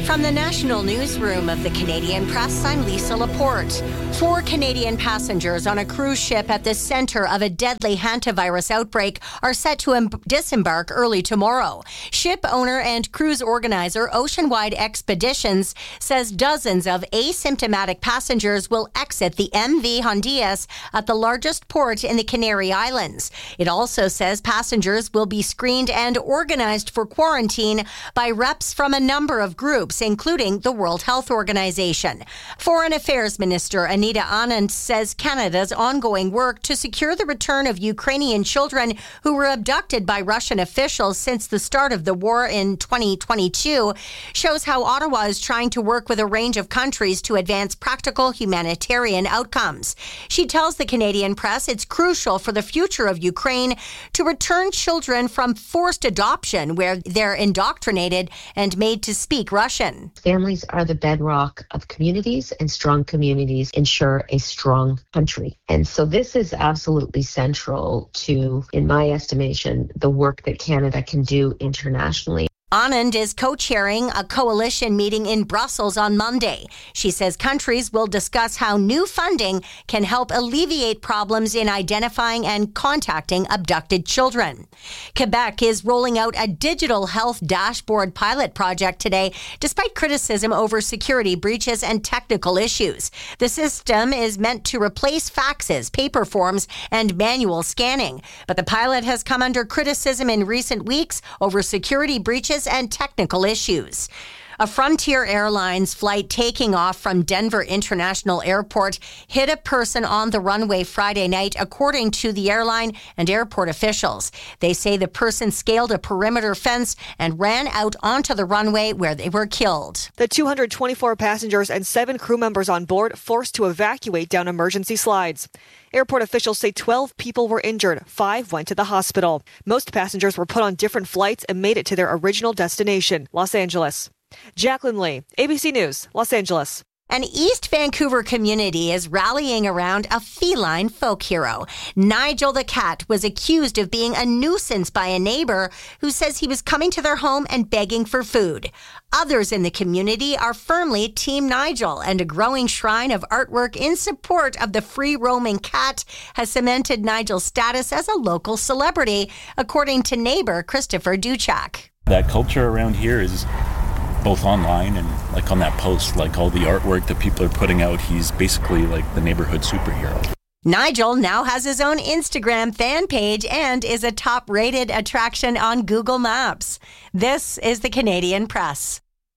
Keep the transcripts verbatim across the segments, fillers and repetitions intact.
From the National Newsroom of the Canadian Press, I'm Lisa Laporte. Four Canadian passengers on a cruise ship at the center of a deadly hantavirus outbreak are set to em- disembark early tomorrow. Ship owner and cruise organizer Oceanwide Expeditions says dozens of asymptomatic passengers will exit the M V Hondias at the largest port in the Canary Islands. It also says passengers will be screened and organized for quarantine by reps from a number of groups, including the World Health Organization. Foreign Affairs Minister Anita Anand says Canada's ongoing work to secure the return of Ukrainian children who were abducted by Russian officials since the start of the war in twenty twenty-two shows how Ottawa is trying to work with a range of countries to advance practical humanitarian outcomes. She tells the Canadian Press it's crucial for the future of Ukraine to return children from forced adoption where they're indoctrinated and made to speak Russian. Families are the bedrock of communities, and strong communities ensure a strong country. And so this is absolutely central to, in my estimation, the work that Canada can do internationally. Anand is co-chairing a coalition meeting in Brussels on Monday. She says countries will discuss how new funding can help alleviate problems in identifying and contacting abducted children. Quebec is rolling out a digital health dashboard pilot project today, despite criticism over security breaches and technical issues. The system is meant to replace faxes, paper forms, and manual scanning. But the pilot has come under criticism in recent weeks over security breaches and technical issues. A Frontier Airlines flight taking off from Denver International Airport hit a person on the runway Friday night, according to the airline and airport officials. They say the person scaled a perimeter fence and ran out onto the runway where they were killed. The two hundred twenty-four passengers and seven crew members on board forced to evacuate down emergency slides. Airport officials say twelve people were injured. Five went to the hospital. Most passengers were put on different flights and made it to their original destination, Los Angeles. Jacqueline Lee, A B C News, Los Angeles. An East Vancouver community is rallying around a feline folk hero. Nigel the cat was accused of being a nuisance by a neighbor who says he was coming to their home and begging for food. Others in the community are firmly Team Nigel, and a growing shrine of artwork in support of the free-roaming cat has cemented Nigel's status as a local celebrity, according to neighbor Christopher Duchak. That culture around here is both online and like on that post, like all the artwork that people are putting out, he's basically like the neighborhood superhero. Nigel now has his own Instagram fan page and is a top-rated attraction on Google Maps. This is the Canadian Press.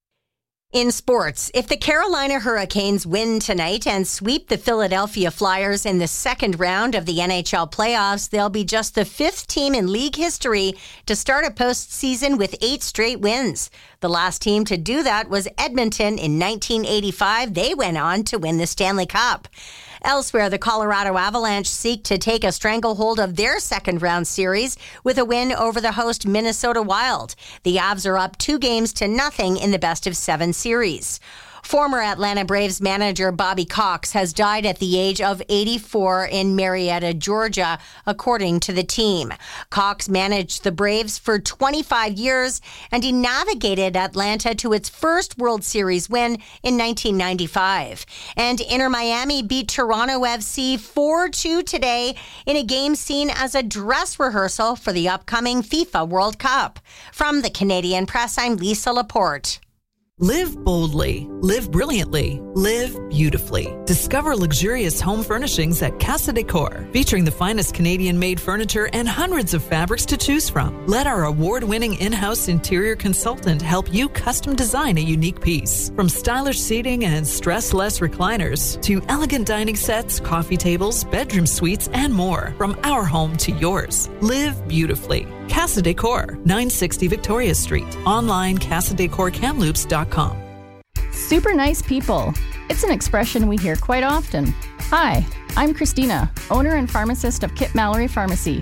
In sports, if the Carolina Hurricanes win tonight and sweep the Philadelphia Flyers in the second round of the N H L playoffs, they'll be just the fifth team in league history to start a postseason with eight straight wins. The last team to do that was Edmonton in nineteen eighty-five. They went on to win the Stanley Cup. Elsewhere, the Colorado Avalanche seek to take a stranglehold of their second-round series with a win over the host Minnesota Wild. The Avs are up two games to nothing in the best-of-seven series. Former Atlanta Braves manager Bobby Cox has died at the age of eighty-four in Marietta, Georgia, according to the team. Cox managed the Braves for twenty-five years, and he navigated Atlanta to its first World Series win in nineteen ninety-five. And Inter Miami beat Toronto F C four two today in a game seen as a dress rehearsal for the upcoming FIFA World Cup. From the Canadian Press, I'm Lisa Laporte. Live boldly, live brilliantly, live beautifully. Discover luxurious home furnishings at Casa Decor, featuring the finest Canadian-made furniture and hundreds of fabrics to choose from. Let our award-winning in-house interior consultant help you custom design a unique piece. From stylish seating and stress-less recliners to elegant dining sets, coffee tables, bedroom suites, and more. From our home to yours. Live beautifully. Casa Decor, nine sixty Victoria Street. Online, casa decor kamloops dot com. Super nice people. It's an expression we hear quite often. Hi, I'm Christina, owner and pharmacist of Kip Mallory Pharmacy.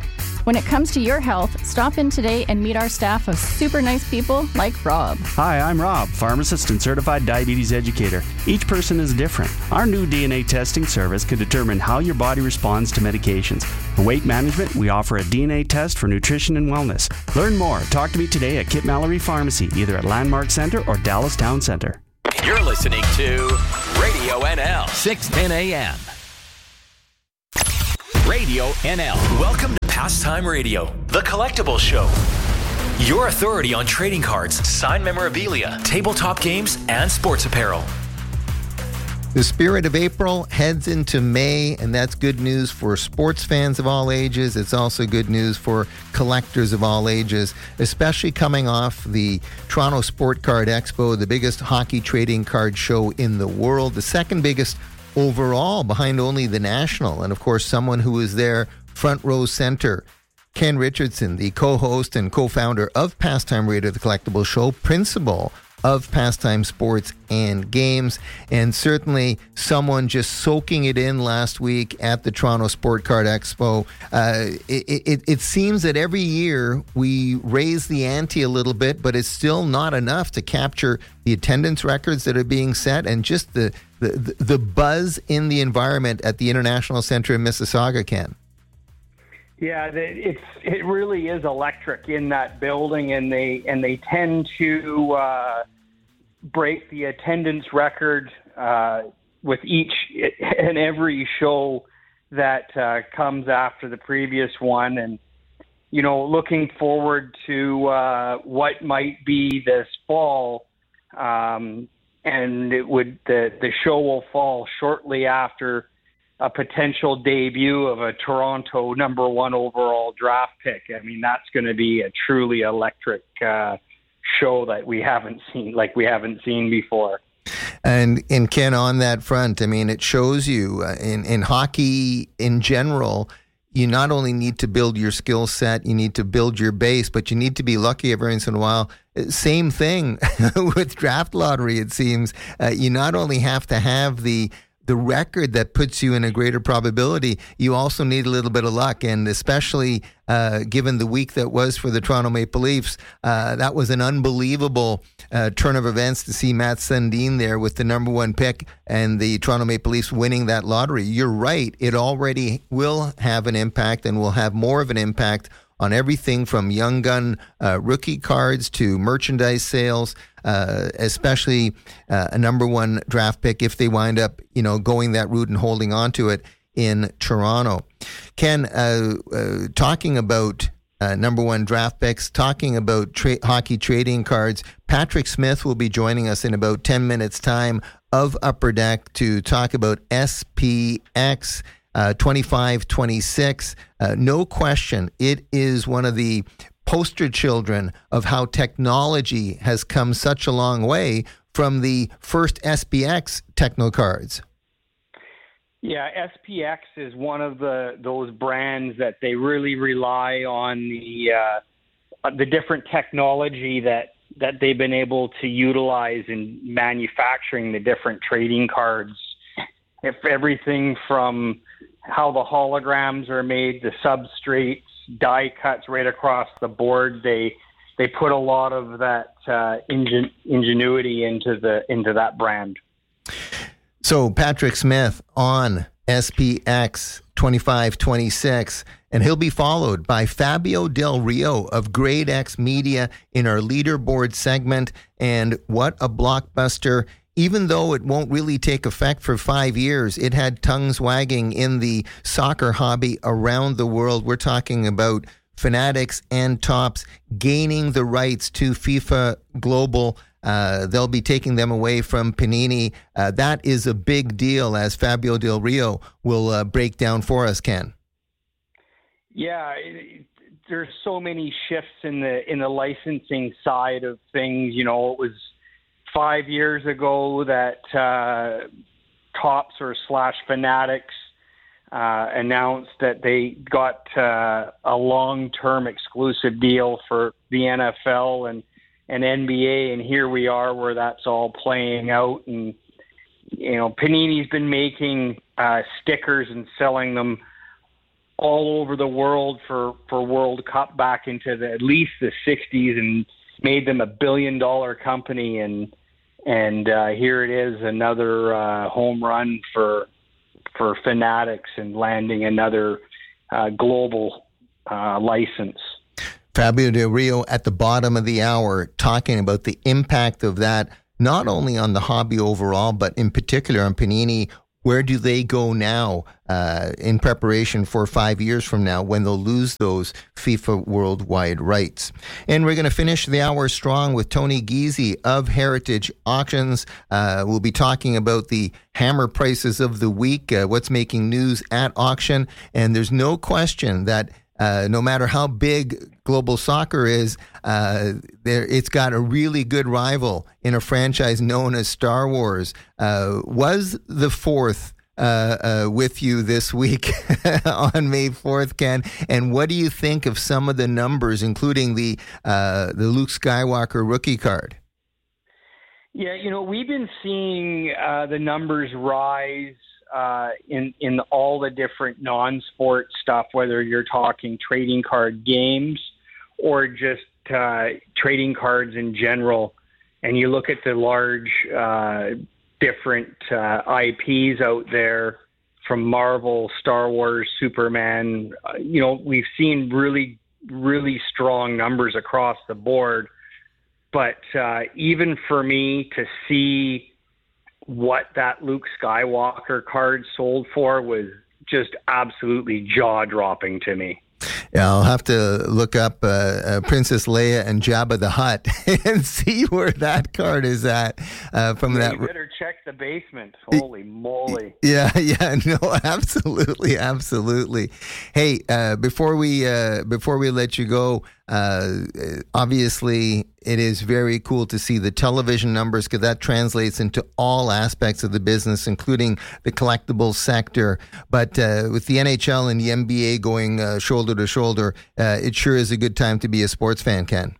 When it comes to your health, stop in today and meet our staff of super nice people like Rob. Hi, I'm Rob, pharmacist and certified diabetes educator. Each person is different. Our new D N A testing service can determine how your body responds to medications. For weight management, we offer a D N A test for nutrition and wellness. Learn more. Talk to me today at Kit Mallory Pharmacy, either at Landmark Center or Dallas Town Center. You're listening to Radio N L, six ten a.m. Radio N L. Welcome to Pastime Radio, the collectible show. Your authority on trading cards, signed memorabilia, tabletop games, and sports apparel. The spirit of April heads into May, and that's good news for sports fans of all ages. It's also good news for collectors of all ages, especially coming off the Toronto Sport Card Expo, the biggest hockey trading card show in the world, the second biggest overall, behind only the National. And of course, someone who was there front row center, Ken Richardson, the co-host and co-founder of Pastime Radio, the collectible show, principal of Pastime Sports and Games, and certainly someone just soaking it in last week at the Toronto Sport Card Expo. Uh, it, it, it seems that every year we raise the ante a little bit, but it's still not enough to capture the attendance records that are being set and just the, the, the buzz in the environment at the International Center in Mississauga, Ken. Yeah, it's it really is electric in that building, and they and they tend to uh, break the attendance record uh, with each and every show that uh, comes after the previous one. And you know, looking forward to uh, what might be this fall, um, and it would the the show will fall shortly after a potential debut of a Toronto number one overall draft pick. I mean, that's going to be a truly electric uh, show that we haven't seen, like we haven't seen before. And, and Ken, on that front, I mean, it shows you uh, in, in hockey in general, you not only need to build your skill set, you need to build your base, but you need to be lucky every once in a while. Same thing with draft lottery, it seems. Uh, you not only have to have the the record that puts you in a greater probability, you also need a little bit of luck. And especially uh, given the week that was for the Toronto Maple Leafs, uh, that was an unbelievable uh, turn of events to see Matt Sundin there with the number one pick and the Toronto Maple Leafs winning that lottery. You're right. It already will have an impact and will have more of an impact on everything from young gun uh, rookie cards to merchandise sales, uh, especially uh, a number one draft pick if they wind up, you know, going that route and holding on to it in Toronto. Ken, uh, uh, talking about uh, number one draft picks, talking about tra- hockey trading cards, Patrick Smith will be joining us in about ten minutes' time of Upper Deck to talk about S P X Uh, twenty-five twenty-six, uh, no question, it is one of the poster children of how technology has come such a long way from the first S P X techno cards. Yeah, S P X is one of the those brands that they really rely on the uh, the different technology that that they've been able to utilize in manufacturing the different trading cards. If everything from how the holograms are made, the substrates, die cuts right across the board, they they put a lot of that uh, ingen- ingenuity into the into that brand. So Patrick Smith on S P X twenty-five twenty-six, and he'll be followed by Fabio Del Rio of Grade X Media in our leaderboard segment. And what a blockbuster. Even though it won't really take effect for five years, it had tongues wagging in the soccer hobby around the world. We're talking about Fanatics and Topps gaining the rights to FIFA Global. Uh, they'll be taking them away from Panini. Uh, that is a big deal, as Fabio Del Rio will uh, break down for us, Ken. Yeah, it, there's so many shifts in the in the licensing side of things. You know, it was five years ago that uh, Topps or slash Fanatics uh, announced that they got uh, a long-term exclusive deal for the N F L and, and N B A, and here we are where that's all playing out. And, you know, Panini's been making uh, stickers and selling them all over the world for, for World Cup back into the, at least the sixties, and made them a billion dollar company. And and uh, here it is, another uh, home run for for Fanatics and landing another uh, global uh, license. Fabio Del Rio at the bottom of the hour talking about the impact of that, not only on the hobby overall, but in particular on Panini. Where do they go now uh, in preparation for five years from now when they'll lose those FIFA worldwide rights? And we're going to finish the hour strong with Tony Giese of Heritage Auctions. Uh, we'll be talking about the hammer prices of the week, uh, what's making news at auction. And there's no question that Uh, no matter how big global soccer is, uh, there it's got a really good rival in a franchise known as Star Wars. Uh, was the fourth uh, uh, with you this week on May fourth, Ken? And what do you think of some of the numbers, including the uh, the Luke Skywalker rookie card? Yeah, you know, we've been seeing uh, the numbers rise Uh, in in all the different non-sport stuff, whether you're talking trading card games or just uh, trading cards in general. And you look at the large uh, different uh, I Ps out there from Marvel, Star Wars, Superman. Uh, you know, we've seen really, really strong numbers across the board. But uh, even for me to see what that Luke Skywalker card sold for was just absolutely jaw-dropping to me. Yeah, I'll have to look up uh, uh, Princess Leia and Jabba the Hutt and see where that card is at. Uh, from yeah, that, you better check the basement. Holy moly! Yeah, yeah, no, absolutely, absolutely. Hey, uh, before we uh, before we let you go, uh, obviously it is very cool to see the television numbers, because that translates into all aspects of the business, including the collectibles sector. But uh, with the N H L and the N B A going uh, shoulder to shoulder, uh, it sure is a good time to be a sports fan, Ken.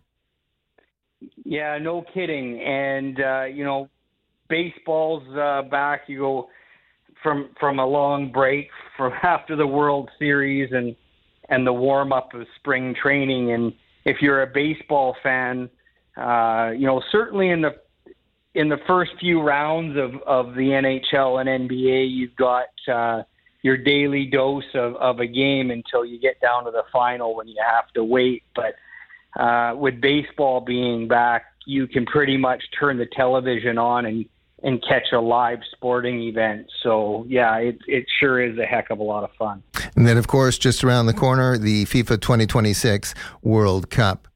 Yeah, no kidding. And, uh, you know, baseball's uh, back. You go from from a long break from after the World Series and, and the warm-up of spring training. And if you're a baseball fan, uh, you know, certainly in the in the first few rounds of, of the N H L and N B A, you've got uh, your daily dose of, of a game until you get down to the final when you have to wait. But uh, with baseball being back, you can pretty much turn the television on and, and catch a live sporting event. So, yeah, it, it sure is a heck of a lot of fun. And then, of course, just around the corner, the FIFA twenty twenty-six World Cup.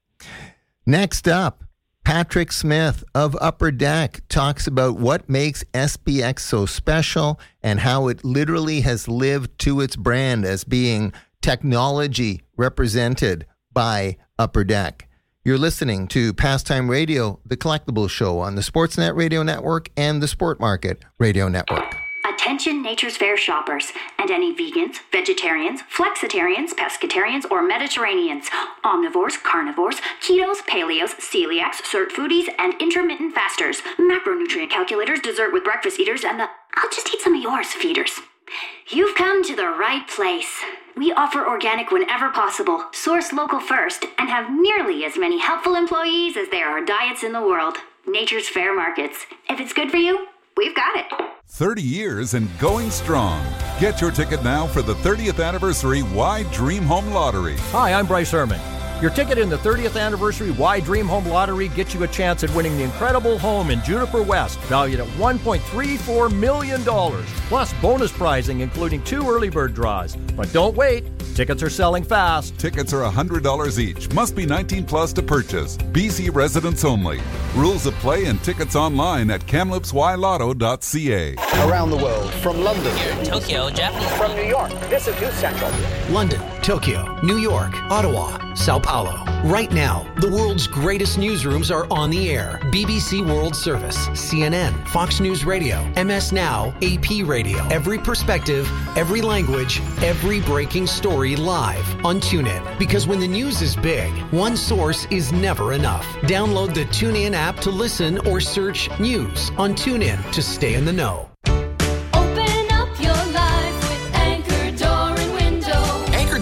Next up, Patrick Smith of Upper Deck talks about what makes S B X so special and how it literally has lived to its brand as being technology represented by Upper Deck. You're listening to Pastime Radio, the collectibles show on the Sportsnet Radio Network and the Sport Market Radio Network. Attention Nature's Fair shoppers and any vegans, vegetarians, flexitarians, pescatarians, or Mediterraneans, omnivores, carnivores, ketos, paleos, celiacs, cert foodies, and intermittent fasters, macronutrient calculators, dessert with breakfast eaters, and the I'll just eat some of yours feeders. You've come to the right place. We offer organic whenever possible, source local first, and have nearly as many helpful employees as there are diets in the world. Nature's Fair Markets. If it's good for you, we've got it. thirty years and going strong. Get your ticket now for the thirtieth anniversary Y Dream Home Lottery. Hi, I'm Bryce Herman. Your ticket in the thirtieth anniversary Y Dream Home Lottery gets you a chance at winning the incredible home in Juniper West, valued at one point three four million dollars, plus bonus prizing including two early bird draws. But don't wait. Tickets are selling fast. Tickets are one hundred dollars each. Must be nineteen plus to purchase. B C residents only. Rules of play and tickets online at kamloops y lotto dot c a. Around the world, from London, here in Tokyo, Japanese. From New York, this is News Central. London, Tokyo, New York, Ottawa, Sao Paulo. Right now, the world's greatest newsrooms are on the air. B B C World Service, C N N, Fox News Radio, M S Now, A P Radio. Every perspective, every language, every breaking story live on TuneIn. Because when the news is big, one source is never enough. Download the TuneIn app to listen or search news on TuneIn to stay in the know. Open up your life with Anchor Door and Window. Anchor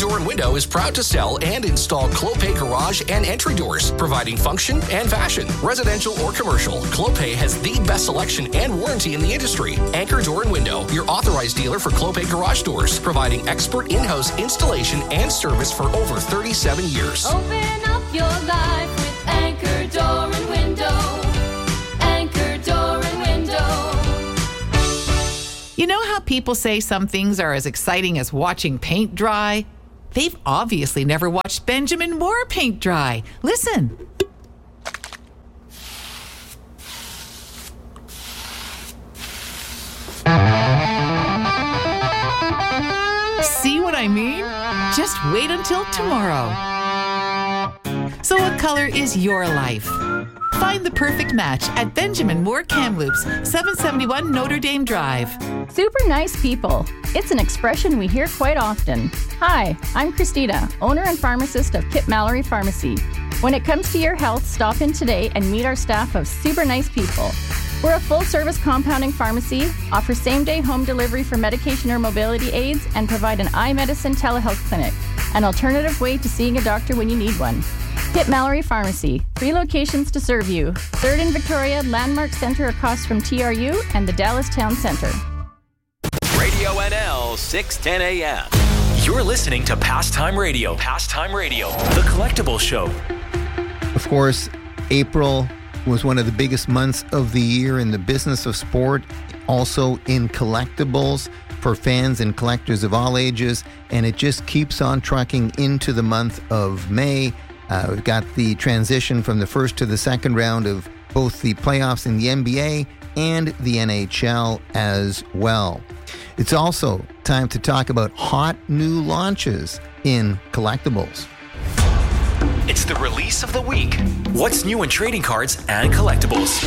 is proud to sell and install Clopay garage and entry doors, providing function and fashion. Residential or commercial, Clopay has the best selection and warranty in the industry. Anchor Door and Window, your authorized dealer for Clopay garage doors, providing expert in-house installation and service for over thirty-seven years. Open up your life with Anchor Door and Window. Anchor Door and Window. You know how people say some things are as exciting as watching paint dry? They've obviously never watched Benjamin Moore paint dry. Listen. See what I mean? Just wait until tomorrow. So what color is your life? Find the perfect match at Benjamin Moore Kamloops, seven seventy-one Notre Dame Drive. Super nice people. It's an expression we hear quite often. Hi, I'm Christina, owner and pharmacist of Kip Mallory Pharmacy. When it comes to your health, stop in today and meet our staff of super nice people. We're a full-service compounding pharmacy, offer same-day home delivery for medication or mobility aids, and provide an eye medicine telehealth clinic, an alternative way to seeing a doctor when you need one. Kip Mallory Pharmacy, three locations to serve you. Third in Victoria, Landmark Center across from T R U, and the Dallas Town Center. Radio N L, six ten a.m. You're listening to Pastime Radio. Pastime Radio, the collectible show. Of course, April was one of the biggest months of the year in the business of sport, also in collectibles for fans and collectors of all ages, and it just keeps on trucking into the month of May. Uh, we've got the transition from the first to the second round of both the playoffs in the N B A and the N H L as well. It's also time to talk about hot new launches in collectibles. It's the release of the week. What's new in trading cards and collectibles?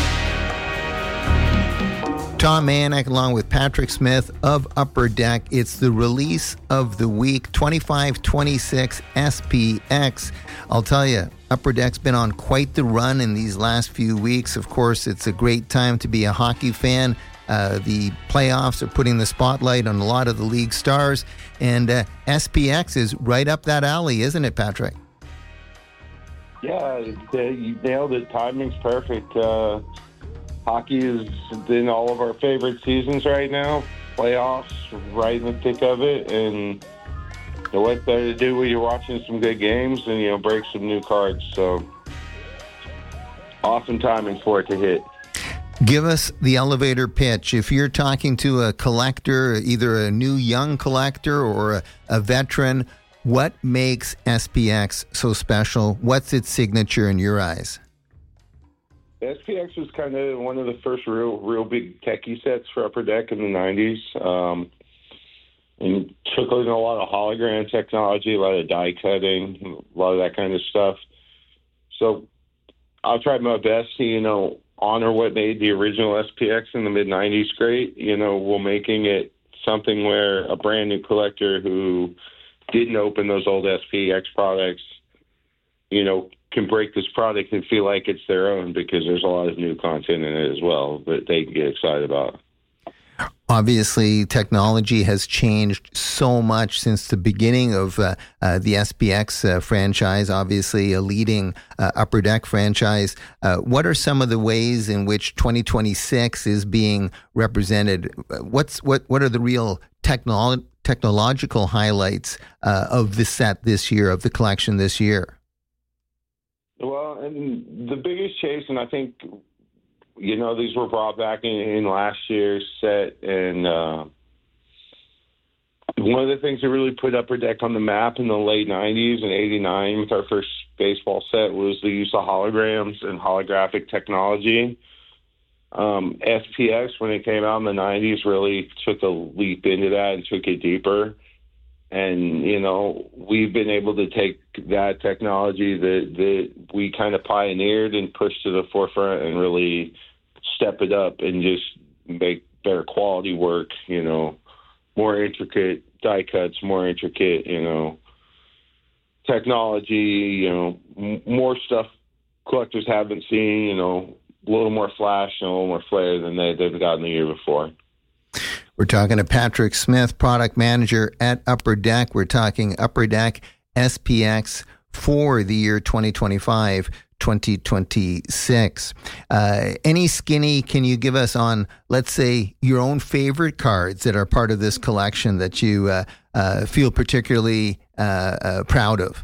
Tom Mayanek along with Patrick Smith of Upper Deck. It's the release of the week, twenty-five twenty-six S P X. I'll tell you, Upper Deck's been on quite the run in these last few weeks. Of course, it's a great time to be a hockey fan. Uh, the playoffs are putting the spotlight on a lot of the league stars, and uh, S P X is right up that alley, isn't it, Patrick? Yeah, you nailed it. Timing's perfect. Uh, hockey is in all of our favorite seasons right now. Playoffs, right in the thick of it, and you know, what better to do when you're watching some good games and, you know, break some new cards. So, awesome timing for it to hit. Give us the elevator pitch. If you're talking to a collector, either a new young collector or a, a veteran, what makes S P X so special? What's its signature in your eyes? S P X was kind of one of the first real, real big techie sets for Upper Deck in the nineties. Um, and took in a lot of hologram technology, a lot of die cutting, a lot of that kind of stuff. So I'll try my best to, you know, honor what made the original S P X in the mid nineties great, you know, while making it something where a brand new collector who didn't open those old S P X products, you know, can break this product and feel like it's their own because there's a lot of new content in it as well that they can get excited about. Obviously, technology has changed so much since the beginning of uh, uh, the S P X uh, franchise, obviously a leading uh, Upper Deck franchise. Uh, what are some of the ways in which twenty twenty-six is being represented? What's what? What are the real technolo- technological highlights uh, of the set this year, of the collection this year? Well, and the biggest chase, and I think, you know, these were brought back in, in last year's set, and uh, one of the things that really put Upper Deck on the map in the late nineties and eighty-nine with our first baseball set was the use of holograms and holographic technology. Um, S P X, when it came out in the nineties, really took a leap into that and took it deeper. And, you know, we've been able to take that technology that, that we kind of pioneered and push to the forefront and really step it up and just make better quality work, you know, more intricate die cuts, more intricate, you know, technology, you know, m- more stuff collectors haven't seen, you know, a little more flash and a little more flair than they, they've gotten the year before. We're talking to Patrick Smith, product manager at Upper Deck. We're talking Upper Deck S P X for the year twenty twenty-five twenty twenty-six. Uh, any skinny can you give us on, let's say, your own favorite cards that are part of this collection that you uh, uh, feel particularly uh, uh, proud of?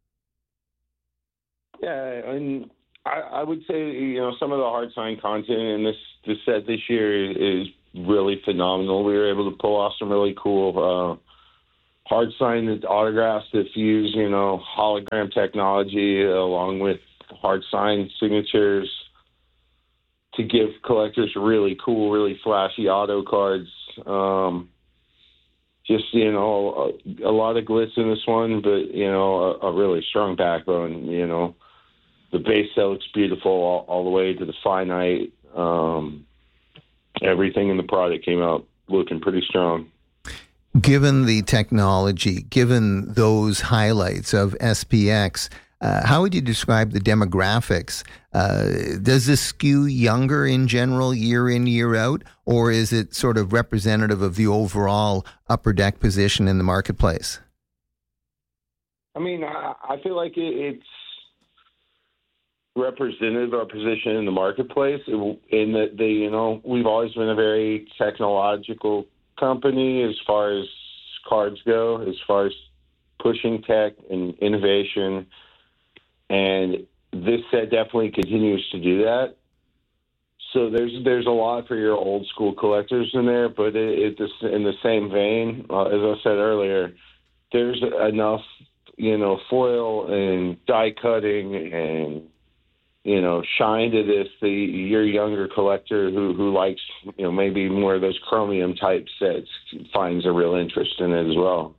Yeah, and I, I would say, you know, some of the hard sign content in this, this set this year is really phenomenal. We were able to pull off some really cool uh, hard sign autographs that fuse, you know, hologram technology along with hard sign signatures to give collectors really cool, really flashy auto cards. Um, just, you know, a, a lot of glitz in this one, but, you know, a, a really strong backbone. You know, the base set looks beautiful all, all the way to the finite. Um, everything in the product came out looking pretty strong. Given the technology, given those highlights of S P X, uh, how would you describe the demographics? Uh, does this skew younger in general, year in, year out, or is it sort of representative of the overall Upper Deck position in the marketplace? I mean, I, I feel like it, it's representative of our position in the marketplace in that they, you know, we've always been a very technological company as far as cards go, as far as pushing tech and innovation, and this set definitely continues to do that. So there's there's a lot for your old school collectors in there, but it, it in the same vein, uh, as I said earlier, there's enough, you know, foil and die cutting and, you know, shine to this, the your younger collector who, who likes, you know, maybe more of those chromium type sets finds a real interest in it as well.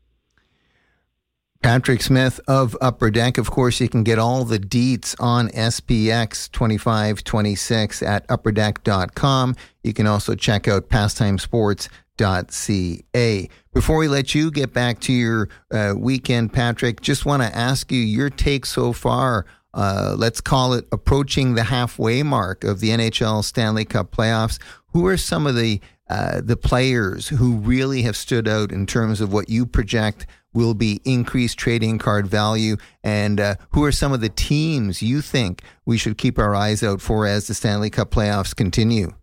Patrick Smith of Upper Deck. Of course, you can get all the deets on S P X twenty-five twenty-six at upper deck dot com. You can also check out pastime sports dot c a. Before we let you get back to your uh, weekend, Patrick, just want to ask you your take so far. Uh, let's call it approaching the halfway mark of the N H L Stanley Cup playoffs. Who are some of the uh, the players who really have stood out in terms of what you project will be increased trading card value, and uh, who are some of the teams you think we should keep our eyes out for as the Stanley Cup playoffs continue?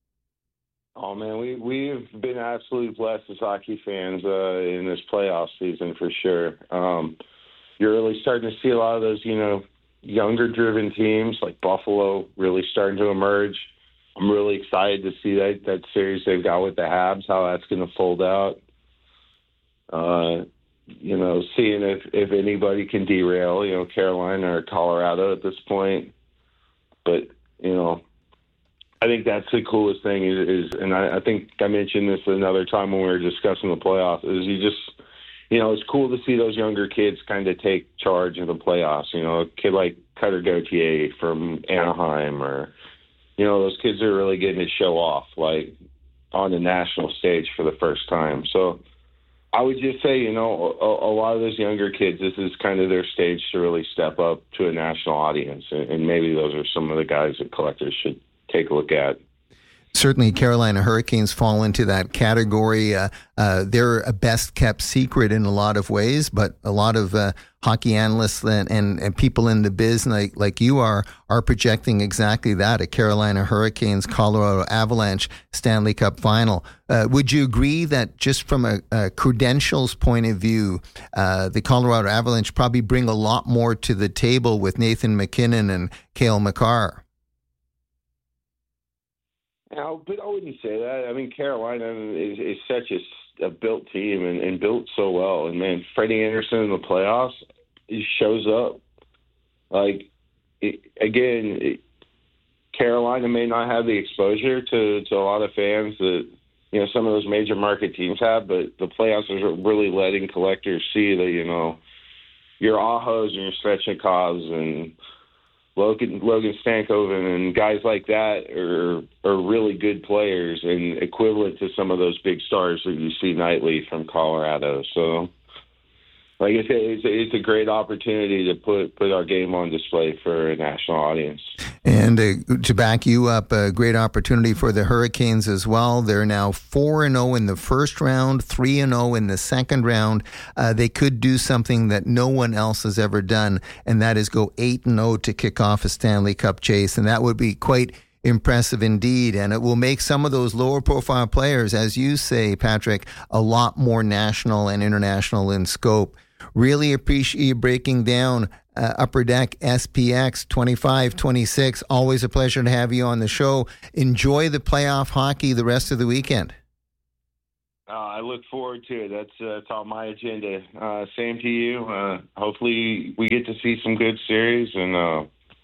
Oh man, we we've been absolutely blessed as hockey fans uh, in this playoff season for sure. Um, you're really starting to see a lot of those, you know, younger driven teams like Buffalo really starting to emerge. I'm really excited to see that that series they've got with the Habs, how that's going to fold out. Uh, you know, seeing if, if anybody can derail, you know, Carolina or Colorado at this point. But, you know, I think that's the coolest thing is, is and I, I think I mentioned this another time when we were discussing the playoffs, is you just, you know, it's cool to see those younger kids kind of take charge of the playoffs. You know, a kid like Cutter Gauthier from Anaheim, or, you know, those kids are really getting to show off, like, on the national stage for the first time. So I would just say, you know, a, a lot of those younger kids, this is kind of their stage to really step up to a national audience. And, and maybe those are some of the guys that collectors should take a look at. Certainly, Carolina Hurricanes fall into that category. Uh, uh, they're a best-kept secret in a lot of ways, but a lot of uh, hockey analysts and, and, and people in the biz, like, like you are, are projecting exactly that, a Carolina Hurricanes, Colorado Avalanche Stanley Cup final. Uh, would you agree that just from a, a credentials point of view, uh, the Colorado Avalanche probably bring a lot more to the table with Nathan MacKinnon and Cale Makar? No, but I wouldn't say that. I mean, Carolina is, is such a, a built team and, and built so well. And, man, Freddie Anderson in the playoffs, he shows up. Like, it, again, it, Carolina may not have the exposure to, to a lot of fans that, you know, some of those major market teams have, but the playoffs are really letting collectors see that, you know, your Ahos and your Svechnikovs and Logan, Logan Stankoven and guys like that are are really good players and equivalent to some of those big stars that you see nightly from Colorado. So like I say, it's a, it's a great opportunity to put put our game on display for a national audience. And uh, to back you up, a great opportunity for the Hurricanes as well. They're now four and oh in the first round, three and oh in the second round. Uh, they could do something that no one else has ever done, and that is go eight and oh to kick off a Stanley Cup chase. And that would be quite impressive indeed. And it will make some of those lower profile players, as you say, Patrick, a lot more national and international in scope. Really appreciate you breaking down uh, Upper Deck S P X twenty-five twenty-six. Always a pleasure to have you on the show. Enjoy the playoff hockey the rest of the weekend. Uh, I look forward to it. That's, uh, that's on my agenda. Uh, same to you. Uh, hopefully we get to see some good series. And uh,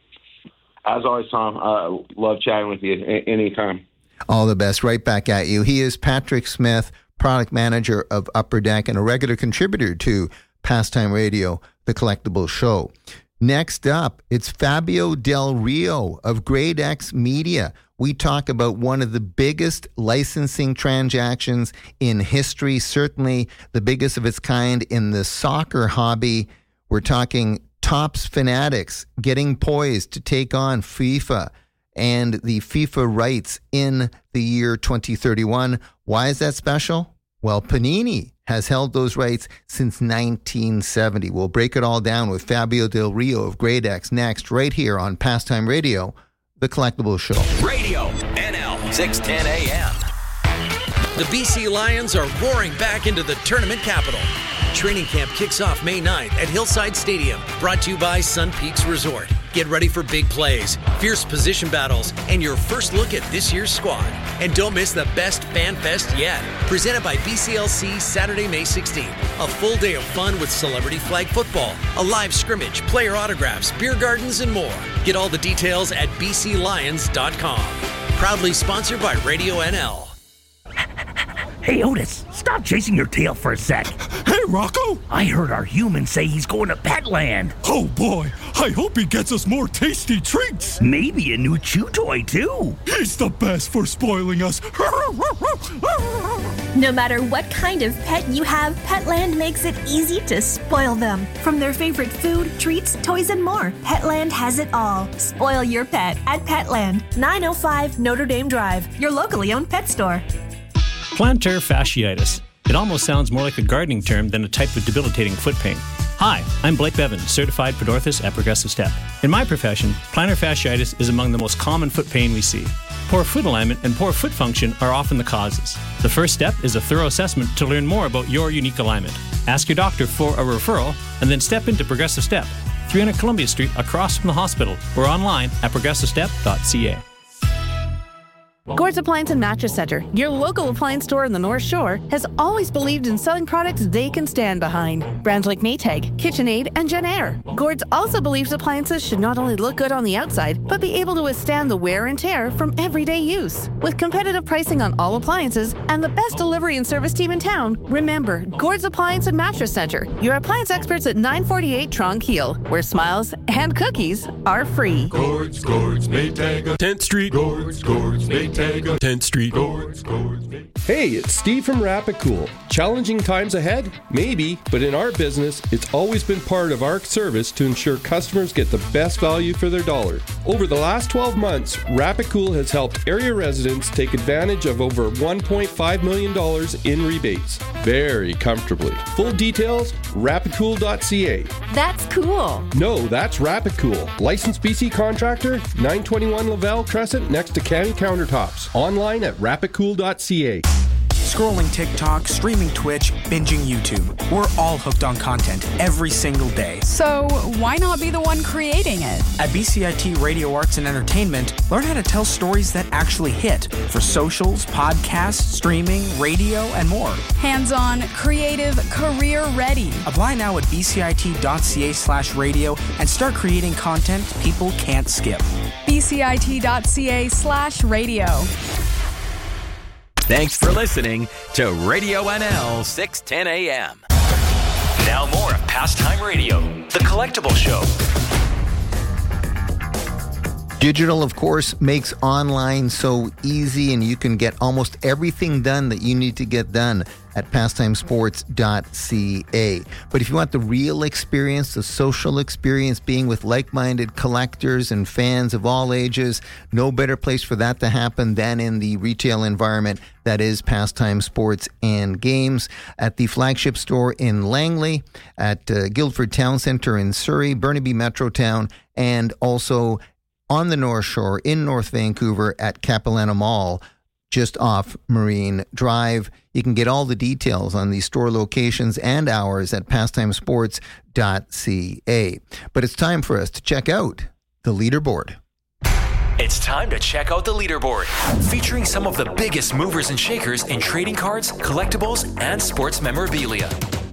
as always, Tom, I uh, love chatting with you a- anytime. All the best. Right back at you. He is Patrick Smith, product manager of Upper Deck and a regular contributor to Pastime Radio, the collectible show. Next up, it's Fabio Del Rio of Grade X Media. We talk about one of the biggest licensing transactions in history, certainly the biggest of its kind in the soccer hobby. We're talking Topps Fanatics getting poised to take on FIFA and the FIFA rights in the year twenty thirty-one. Why is that special? Well, Panini has held those rights since nineteen seventy. We'll break it all down with Fabio Del Rio of Grade X next, right here on Pastime Radio, the collectible show. Radio N L six ten A M. The B C Lions are roaring back into the tournament capital. Training camp kicks off May ninth at Hillside Stadium, brought to you by Sun Peaks Resort. Get ready for big plays, fierce position battles, and your first look at this year's squad. And don't miss the best fan fest yet. Presented by B C L C Saturday, May sixteenth. A full day of fun with celebrity flag football, a live scrimmage, player autographs, beer gardens, and more. Get all the details at b c lions dot com. Proudly sponsored by Radio N L. Hey, Otis, stop chasing your tail for a sec. Hey, Rocco! I heard our human say he's going to Petland. Oh, boy. I hope he gets us more tasty treats. Maybe a new chew toy, too. He's the best for spoiling us. No matter what kind of pet you have, Petland makes it easy to spoil them. From their favorite food, treats, toys, and more, Petland has it all. Spoil your pet at Petland, nine oh five Notre Dame Drive, your locally owned pet store. Plantar fasciitis. It almost sounds more like a gardening term than a type of debilitating foot pain. Hi, I'm Blake Bevan, certified podorthist at Progressive Step. In my profession, plantar fasciitis is among the most common foot pain we see. Poor foot alignment and poor foot function are often the causes. The first step is a thorough assessment to learn more about your unique alignment. Ask your doctor for a referral and then step into Progressive Step, three hundred Columbia Street across from the hospital, or online at progressive step dot c a. Gord's Appliance and Mattress Center, your local appliance store in the North Shore, has always believed in selling products they can stand behind. Brands like Maytag, KitchenAid, and JennAir. Gord's also believes appliances should not only look good on the outside, but be able to withstand the wear and tear from everyday use. With competitive pricing on all appliances and the best delivery and service team in town, remember, Gord's Appliance and Mattress Center, your appliance experts at nine forty-eight Tronc Heel, where smiles and cookies are free. Gord's, Gord's, Maytag, tenth Street. Gord's, Gord's, Maytag. tenth Street. Hey, it's Steve from Rapicool. Challenging times ahead? Maybe, but in our business, it's always been part of our service to ensure customers get the best value for their dollar. Over the last twelve months, Rapicool has helped area residents take advantage of over one point five million dollars in rebates. Very comfortably. Full details, rapicool dot c a. That's cool. No, that's Rapicool. Licensed B C contractor, nine twenty-one Lavelle Crescent next to County Countertops. Online at rapicool dot c a. Scrolling TikTok, streaming Twitch, binging YouTube. We're all hooked on content every single day. So why not be the one creating it? At B C I T Radio Arts and Entertainment, learn how to tell stories that actually hit for socials, podcasts, streaming, radio, and more. Hands-on, creative, career-ready. Apply now at b c i t dot c a slash radio and start creating content people can't skip. b c i t dot c a slash radio. Thanks for listening to Radio N L six ten A M. Now more of Pastime Radio, the collectible show. Digital, of course, makes online so easy, and you can get almost everything done that you need to get done at pastime sports dot c a. But if you want the real experience, the social experience, being with like-minded collectors and fans of all ages, no better place for that to happen than in the retail environment that is Pastime Sports and Games, at the flagship store in Langley, at uh, Guildford Town Centre in Surrey, Burnaby Metrotown, and also on the North Shore in North Vancouver at Capilano Mall, just off Marine Drive. You can get all the details on these store locations and hours at pastime sports dot c a. But it's time for us to check out the leaderboard. It's time to check out the leaderboard, featuring some of the biggest movers and shakers in trading cards, collectibles, and sports memorabilia.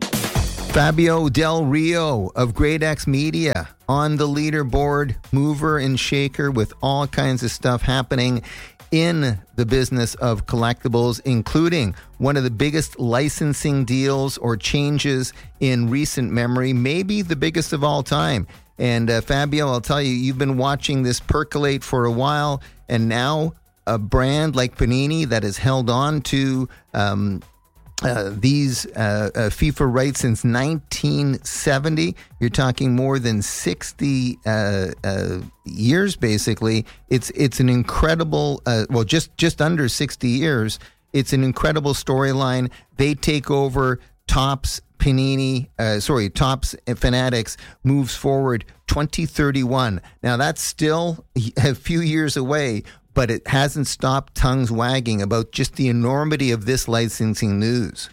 Fabio Del Rio of Great X Media on the leaderboard, mover and shaker with all kinds of stuff happening in the business of collectibles, including one of the biggest licensing deals or changes in recent memory, maybe the biggest of all time. And uh, Fabio, I'll tell you, you've been watching this percolate for a while, and now a brand like Panini that has held on to um, Uh, these uh, uh, FIFA rights since nineteen seventy. You're talking more than sixty uh, uh, years, basically. It's it's an incredible, uh, well, just, just under sixty years. It's an incredible storyline. They take over. Topps Panini, uh, sorry, Topps Fanatics moves forward twenty thirty-one. Now, that's still a few years away, but it hasn't stopped tongues wagging about just the enormity of this licensing news.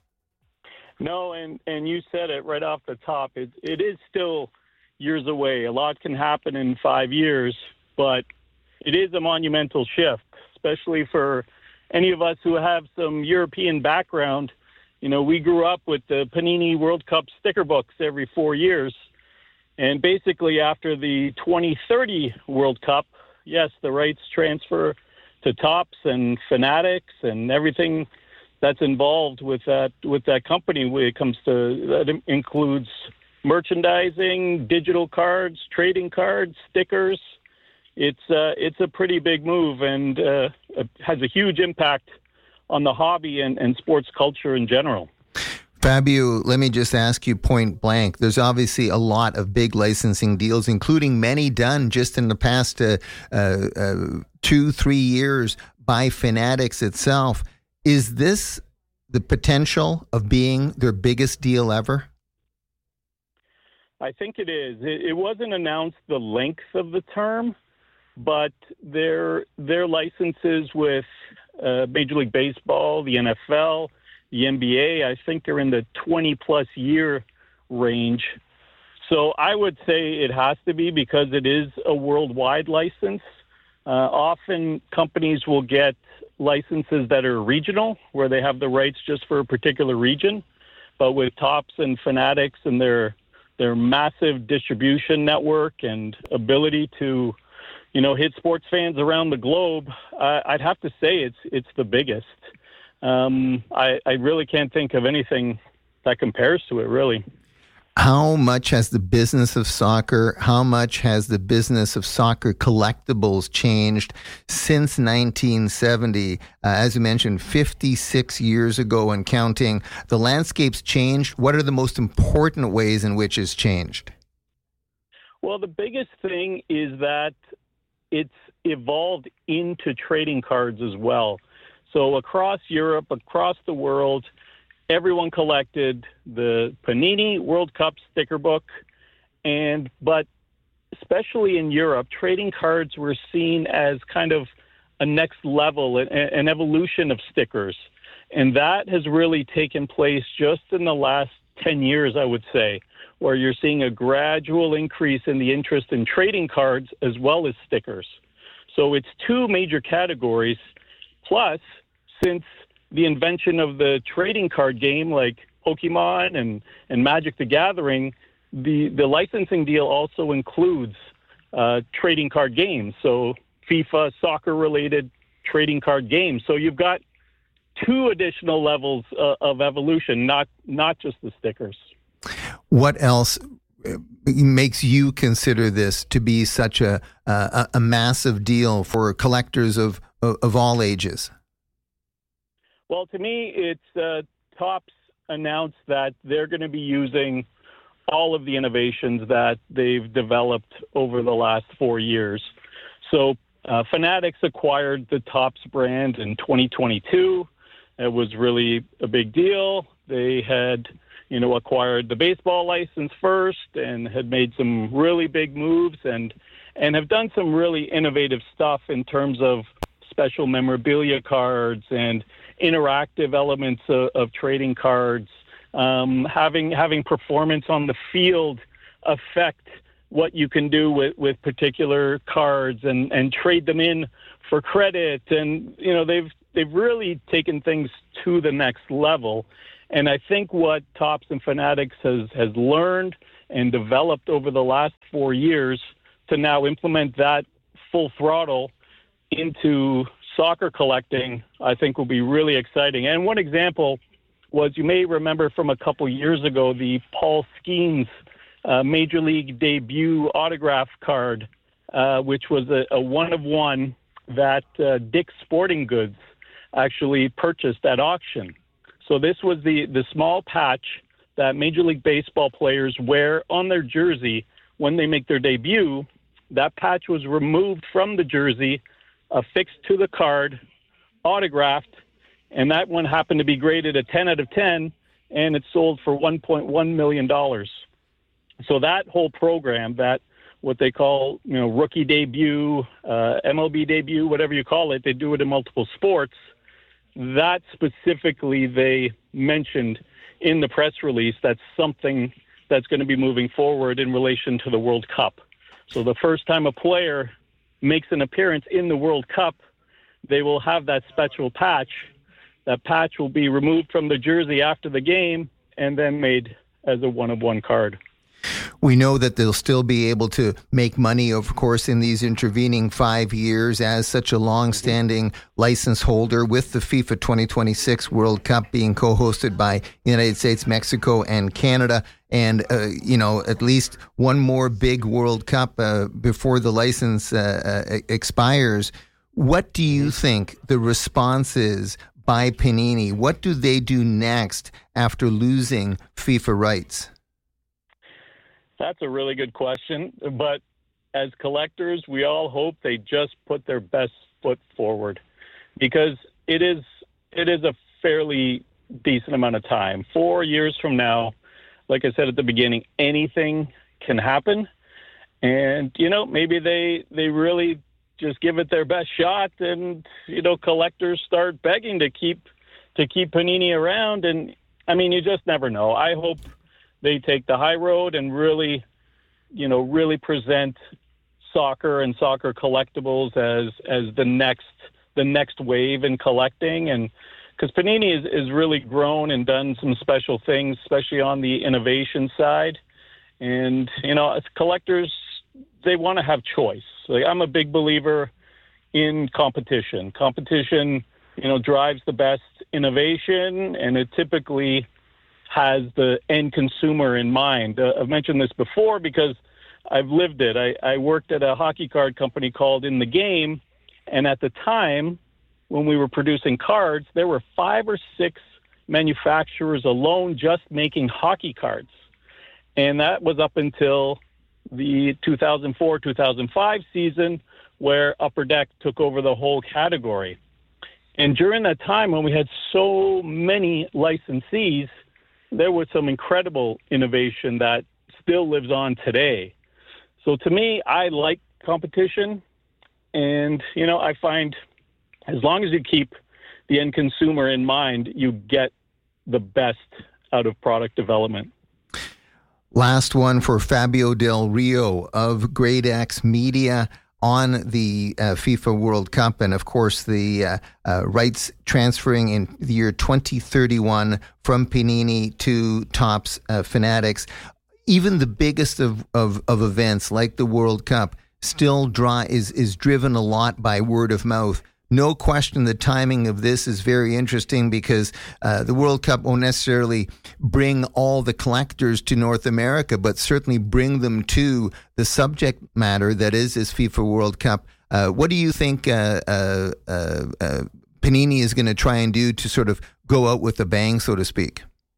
No, and, and you said it right off the top. It, it is still years away. A lot can happen in five years, but it is a monumental shift, especially for any of us who have some European background. You know, we grew up with the Panini World Cup sticker books every four years. And basically after the twenty thirty World Cup, yes, the rights transfer to Topps and Fanatics and everything that's involved with that with that company when it comes to that includes merchandising, digital cards, trading cards, stickers. It's uh, it's a pretty big move and uh, it has a huge impact on the hobby and, and sports culture in general. Fabio, let me just ask you point blank. There's obviously a lot of big licensing deals, including many done just in the past uh, uh, uh, two, three years by Fanatics itself. Is this the potential of being their biggest deal ever? I think it is. It, it wasn't announced the length of the term, but their their licenses with uh, Major League Baseball, the N F L, the N B A, I think they're in the twenty-plus year range. So I would say it has to be because it is a worldwide license. Uh, often companies will get licenses that are regional, where they have the rights just for a particular region. But with Topps and Fanatics and their their massive distribution network and ability to, you know, hit sports fans around the globe, uh, I'd have to say it's it's the biggest. Um, I, I really can't think of anything that compares to it, really. How much has the business of soccer, how much has the business of soccer collectibles changed since nineteen seventy? Uh, as you mentioned, fifty-six years ago and counting. The landscape's changed. What are the most important ways in which it's changed? Well, the biggest thing is that it's evolved into trading cards as well. So across Europe, across the world, everyone collected the Panini World Cup sticker book, and but especially in Europe, trading cards were seen as kind of a next level, an, an evolution of stickers. And that has really taken place just in the last ten years, I would say, where you're seeing a gradual increase in the interest in trading cards as well as stickers. So it's two major categories. Plus, since the invention of the trading card game like Pokemon and, and Magic the Gathering, the, the licensing deal also includes uh, trading card games. So FIFA, soccer-related trading card games. So you've got two additional levels uh, of evolution, not not just the stickers. What else makes you consider this to be such a a, a massive deal for collectors of, of, of all ages? Well, to me, it's uh, Topps announced that they're going to be using all of the innovations that they've developed over the last four years. So uh, Fanatics acquired the Topps brand in twenty twenty-two. It was really a big deal. They had, you know, acquired the baseball license first and had made some really big moves and and have done some really innovative stuff in terms of special memorabilia cards and interactive elements of, of trading cards, um, having having performance on the field affect what you can do with, with particular cards and, and trade them in for credit. And, you know, they've they've really taken things to the next level. And I think what Topps and Fanatics has, has learned and developed over the last four years to now implement that full throttle into soccer collecting, I think will be really exciting. And one example was, you may remember from a couple years ago, the Paul Skeens uh, Major League debut autograph card, uh, which was a, a one-of-one that uh, Dick's Sporting Goods actually purchased at auction. So this was the, the small patch that Major League Baseball players wear on their jersey when they make their debut. That patch was removed from the jersey, affixed to the card, autographed, and that one happened to be graded a ten out of ten, and it sold for one point one million dollars. So that whole program, that what they call, you know, rookie debut, uh, M L B debut, whatever you call it, they do it in multiple sports. That specifically they mentioned in the press release. That's something that's going to be moving forward in relation to the World Cup. So the first time a player makes an appearance in the World Cup, they will have that special patch. That patch will be removed from the jersey after the game and then made as a one-of-one card. We know that they'll still be able to make money, of course, in these intervening five years as such a long-standing license holder, with the FIFA twenty twenty-six World Cup being co-hosted by the United States, Mexico, and Canada. And, uh, you know, at least one more big World Cup uh, before the license uh, uh, expires. What do you think the response is by Panini? What do they do next after losing FIFA rights? That's a really good question. But as collectors, we all hope they just put their best foot forward, because it is it is a fairly decent amount of time. Four years from now, like I said at the beginning, anything can happen. And, you know, maybe they they really just give it their best shot, and, you know, collectors start begging to keep to keep Panini around. And, I mean, you just never know. I hope they take the high road and really, you know, really present soccer and soccer collectibles as as the next the next wave in collecting. And because Panini is, is really grown and done some special things, especially on the innovation side. And, you know, as collectors, they want to have choice. Like, I'm a big believer in competition. Competition, you know, drives the best innovation, and it typically has the end consumer in mind. Uh, I've mentioned this before because I've lived it. I, I worked at a hockey card company called In the Game, and at the time when we were producing cards, there were five or six manufacturers alone just making hockey cards. And that was up until the two thousand four two thousand five season, where Upper Deck took over the whole category. And during that time, when we had so many licensees, there was some incredible innovation that still lives on today. So to me, I like competition. And, you know, I find as long as you keep the end consumer in mind, you get the best out of product development. Last one for Fabio Del Rio of Grade X Media on the uh, FIFA World Cup, and of course the uh, uh, rights transferring in the year twenty thirty-one from Panini to Topps uh, Fanatics. Even the biggest of, of, of events like the World Cup still draw is is driven a lot by word of mouth. no question the timing of this is very interesting because uh, the World Cup won't necessarily bring all the collectors to North America, but certainly bring them to the subject matter that is this FIFA World Cup. Uh, what do you think uh, uh, uh, uh, Panini is going to try and do to sort of go out with a bang, so to speak?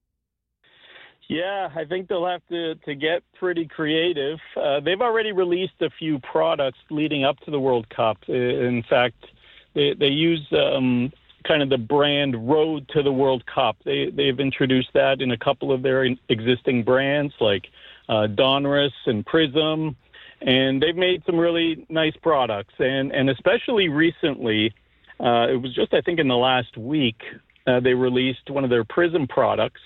Yeah, I think they'll have to, to get pretty creative. Uh, they've already released a few products leading up to the World Cup. In fact, they, they use um, kind of the brand Road to the World Cup. They, they've introduced that in a couple of their existing brands like uh, Donruss and Prism, and they've made some really nice products. And, and especially recently, uh, it was just, I think, in the last week, uh, they released one of their Prism products.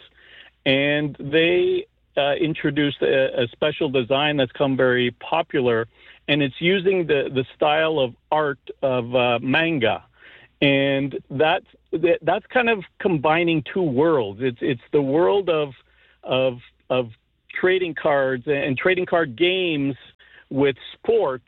And they uh, introduced a, a special design that's come very popular, and it's using the, the style of art of uh, manga. And that's, that's kind of combining two worlds. It's it's the world of of of trading cards and trading card games with sports,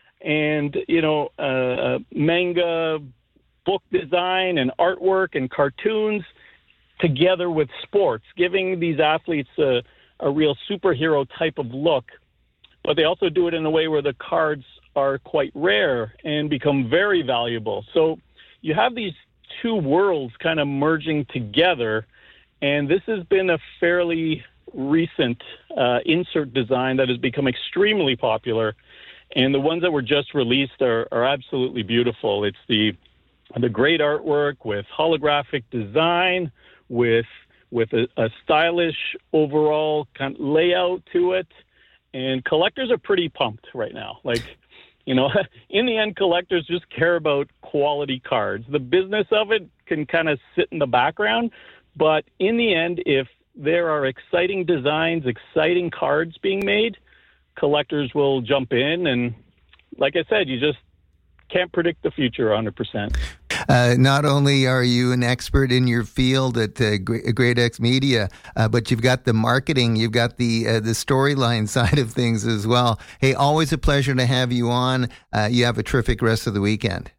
and you know uh, manga book design and artwork and cartoons together with sports, giving these athletes a, a real superhero type of look. But they also do it in a way where the cards are quite rare and become very valuable. So you have these two worlds kind of merging together, and this has been a fairly recent uh, insert design that has become extremely popular. And the ones that were just released are, are absolutely beautiful. It's the the great artwork with holographic design, with with a, a stylish overall kind of layout to it. And collectors are pretty pumped right now. Like, you know, in the end, collectors just care about quality cards. The business of it can kind of sit in the background. But in the end, if there are exciting designs, exciting cards being made, collectors will jump in. And like I said, you just can't predict the future one hundred percent. Uh, not only are you an expert in your field at uh, Great X Media, uh, but you've got the marketing, you've got the uh, the storyline side of things as well. Hey, always a pleasure to have you on. Uh, you have a terrific rest of the weekend.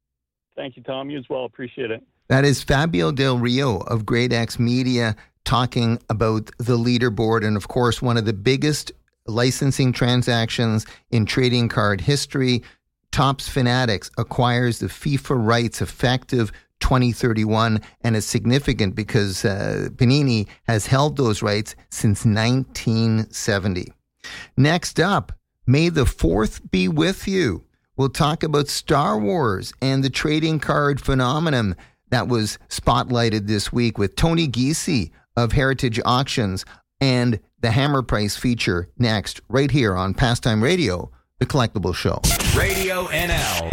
Thank you, Tom. You as well. Appreciate it. That is Fabio Del Rio of Great X Media talking about the leaderboard, and of course, one of the biggest licensing transactions in trading card history. Topps Fanatics acquires the FIFA rights effective twenty thirty-one, and it's significant because uh, Panini has held those rights since nineteen seventy. Next up, May the fourth be with you. We'll talk about Star Wars and the trading card phenomenon that was spotlighted this week with Tony Giese of Heritage Auctions and the Hammer Price feature next, right here on Pastime Radio, The Collectible Show. Radio N L.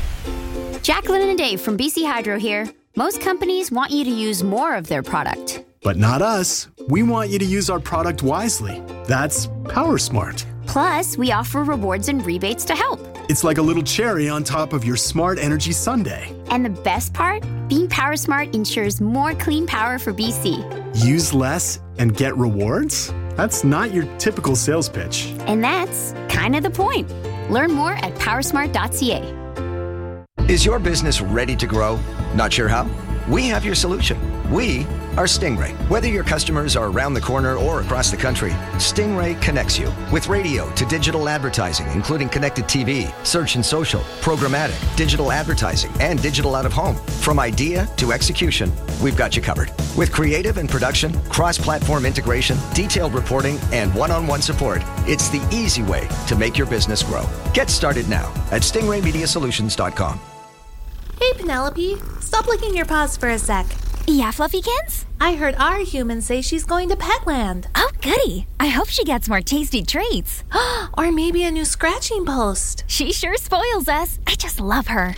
Jacqueline and Dave from B C Hydro here. Most companies want you to use more of their product. But not us. We want you to use our product wisely. That's PowerSmart. Plus, we offer rewards and rebates to help. It's like a little cherry on top of your Smart Energy sundae. And the best part? Being PowerSmart ensures more clean power for B C. Use less and get rewards? That's not your typical sales pitch. And that's kind of the point. Learn more at powersmart dot c a. Is your business ready to grow? Not sure how? We have your solution. We are Stingray. Whether your customers are around the corner or across the country, Stingray connects you with radio to digital advertising, including connected T V, search and social, programmatic, digital advertising, and digital out-of-home. From idea to execution, we've got you covered. With creative and production, cross-platform integration, detailed reporting, and one-on-one support, it's the easy way to make your business grow. Get started now at stingray media solutions dot com. Hey, Penelope, stop licking your paws for a sec. Yeah, Fluffykins? I heard our human say she's going to Petland. Oh, goody. I hope she gets more tasty treats. Or maybe a new scratching post. She sure spoils us. I just love her.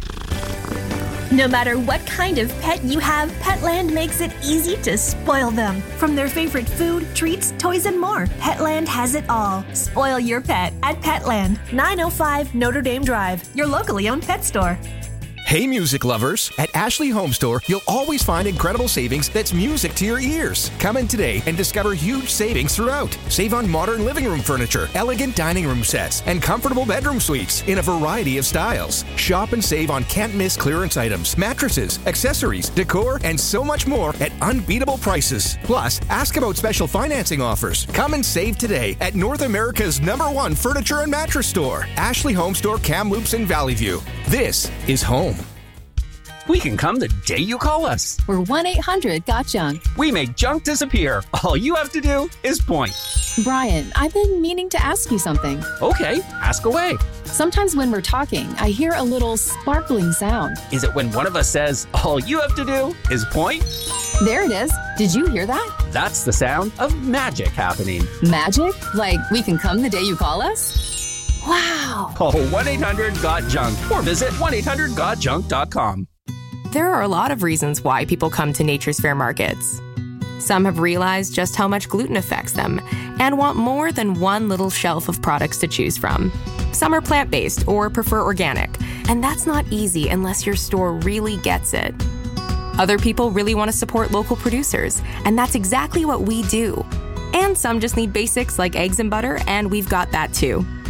No matter what kind of pet you have, Petland makes it easy to spoil them. From their favorite food, treats, toys, and more, Petland has it all. Spoil your pet at Petland, nine oh five Notre Dame Drive, your locally owned pet store. Hey, music lovers! At Ashley Home Store, you'll always find incredible savings that's music to your ears. Come in today and discover huge savings throughout. Save on modern living room furniture, elegant dining room sets, and comfortable bedroom suites in a variety of styles. Shop and save on can't-miss clearance items, mattresses, accessories, decor, and so much more at unbeatable prices. Plus, ask about special financing offers. Come and save today at North America's number one furniture and mattress store, Ashley Home Store, Kamloops in Valley View. This is home. We can come the day you call us. We're one eight hundred got junk. We make junk disappear. All you have to do is point. Brian, I've been meaning to ask you something. Okay, ask away. Sometimes when we're talking, I hear a little sparkling sound. Is it when one of us says, all you have to do is point? There it is. Did you hear that? That's the sound of magic happening. Magic? Like we can come the day you call us? Wow. Call one eight hundred got junk or visit one eight hundred got junk dot com. There are a lot of reasons why people come to Nature's Fair markets. Some have realized just how much gluten affects them and want more than one little shelf of products to choose from. Some are plant-based or prefer organic, and that's not easy unless your store really gets it. Other people really want to support local producers, and that's exactly what we do. And some just need basics like eggs and butter, and we've got that too.